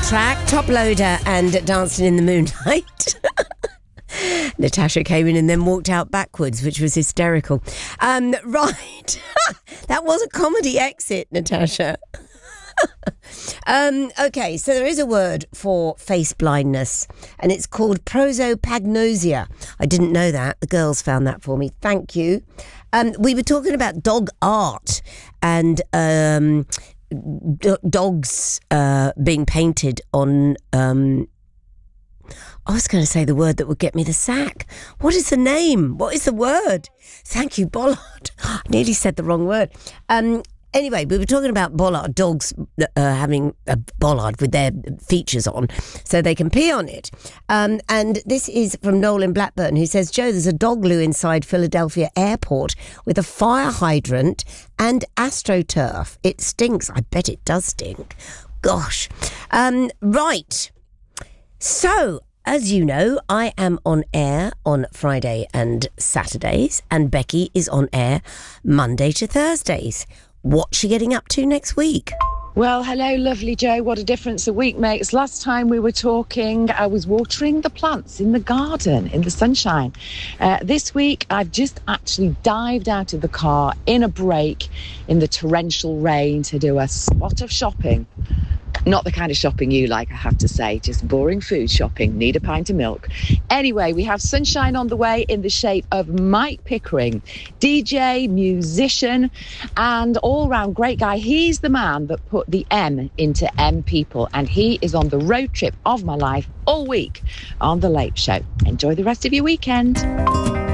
track, Top Loader and Dancing in the Moonlight. Natasha came in and then walked out backwards, which was hysterical. Right. That was a comedy exit, Natasha. Okay, so there is a word for face blindness, and it's called prosopagnosia. I didn't know that. The girls found that for me. Thank you. We were talking about dog art and dogs being painted on... I was going to say the word that would get me the sack. What is the name? What is the word? Thank you, bollard. I nearly said the wrong word. Anyway, we were talking about bollard dogs having a bollard with their features on so they can pee on it. And this is from Noel in Blackburn, who says, Joe, there's a dog loo inside Philadelphia airport with a fire hydrant and AstroTurf. It stinks. I bet it does stink. Gosh. Right. So, as you know, I am on air on Friday and Saturdays, and Becky is on air Monday to Thursdays. What's she getting up to next week? Well, hello, lovely Joe. What a difference a week makes. Last time we were talking, I was watering the plants in the garden in the sunshine. This week, I've just actually dived out of the car in a break in the torrential rain to do a spot of shopping. Not the kind of shopping you like, I have to say, just boring food shopping, need a pint of milk. Anyway, we have sunshine on the way in the shape of Mike Pickering, DJ, musician, and all-round great guy. He's the man that put the M into M People, and he is on the road trip of my life all week on The Late Show. Enjoy the rest of your weekend.